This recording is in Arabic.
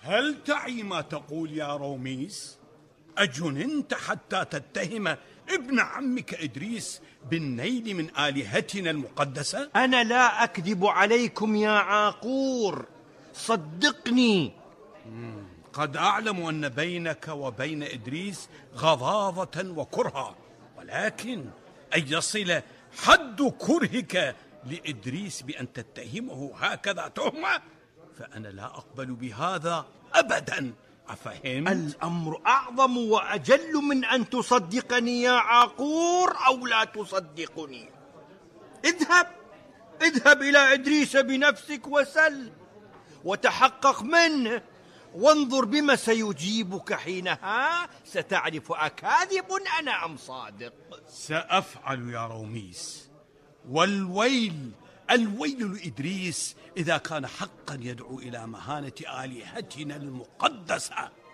هل تعي ما تقول يا روميس؟ أجننت حتى تتهم ابن عمك إدريس بالنيل من آلهتنا المقدسة؟ أنا لا أكذب عليكم يا عاقور، صدقني. قد أعلم أن بينك وبين إدريس غضاضة وكرها، ولكن أن يصل حد كرهك لإدريس بأن تتهمه هكذا تهمة، فأنا لا أقبل بهذا أبدا. أفهمت؟ الأمر أعظم وأجل من أن تصدقني يا عاقور أو لا تصدقني. اذهب إلى إدريس بنفسك وسل وتحقق منه، وانظر بما سيجيبك. حينها ستعرف أكاذب أنا أم صادق. سأفعل يا روميس، والويل لإدريس إذا كان حقا يدعو إلى مهانة آلهتنا المقدسة.